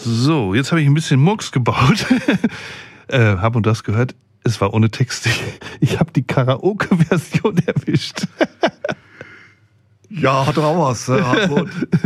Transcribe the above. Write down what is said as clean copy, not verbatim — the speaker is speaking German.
So, jetzt habe ich ein bisschen Murks gebaut. Hab und das gehört, es war ohne Text. Ich habe die Karaoke-Version erwischt. Ja, hat doch auch was. Hartmut.